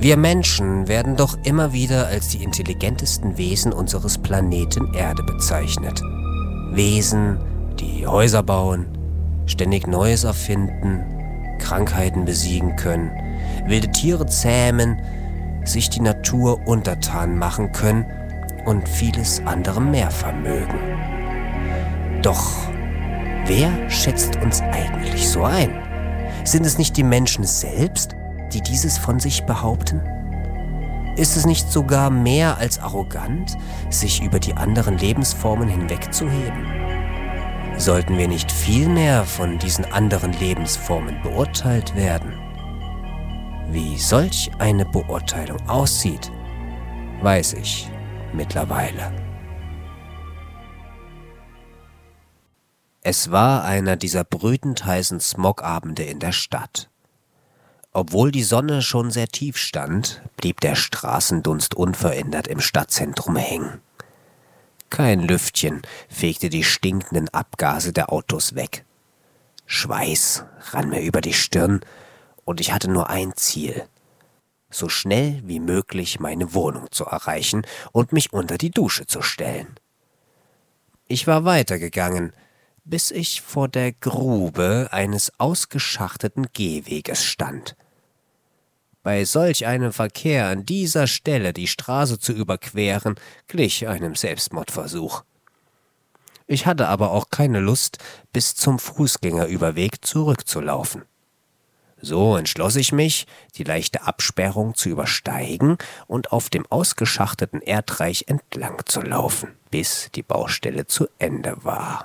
Wir Menschen werden doch immer wieder als die intelligentesten Wesen unseres Planeten Erde bezeichnet. Wesen, die Häuser bauen, ständig Neues erfinden, Krankheiten besiegen können, wilde Tiere zähmen, sich die Natur untertan machen können und vieles andere mehr vermögen. Doch wer schätzt uns eigentlich so ein? Sind es nicht die Menschen selbst, die dieses von sich behaupten? Ist es nicht sogar mehr als arrogant, sich über die anderen Lebensformen hinwegzuheben? Sollten wir nicht vielmehr von diesen anderen Lebensformen beurteilt werden? Wie solch eine Beurteilung aussieht, weiß ich mittlerweile. Es war einer dieser brütend heißen Smogabende in der Stadt. Obwohl die Sonne schon sehr tief stand, blieb der Straßendunst unverändert im Stadtzentrum hängen. Kein Lüftchen fegte die stinkenden Abgase der Autos weg. Schweiß rann mir über die Stirn und ich hatte nur ein Ziel: so schnell wie möglich meine Wohnung zu erreichen und mich unter die Dusche zu stellen. Ich war weitergegangen, bis ich vor der Grube eines ausgeschachteten Gehweges stand. Bei solch einem Verkehr an dieser Stelle die Straße zu überqueren, glich einem Selbstmordversuch. Ich hatte aber auch keine Lust, bis zum Fußgängerüberweg zurückzulaufen. So entschloss ich mich, die leichte Absperrung zu übersteigen und auf dem ausgeschachteten Erdreich entlang zu laufen, bis die Baustelle zu Ende war.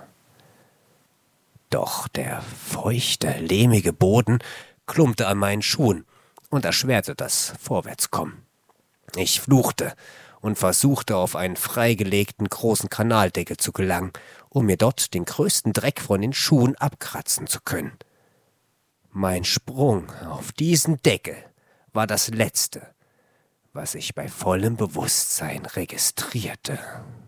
Doch der feuchte, lehmige Boden klumpte an meinen Schuhen und erschwerte das Vorwärtskommen. Ich fluchte und versuchte, auf einen freigelegten großen Kanaldeckel zu gelangen, um mir dort den größten Dreck von den Schuhen abkratzen zu können. Mein Sprung auf diesen Deckel war das Letzte, was ich bei vollem Bewusstsein registrierte.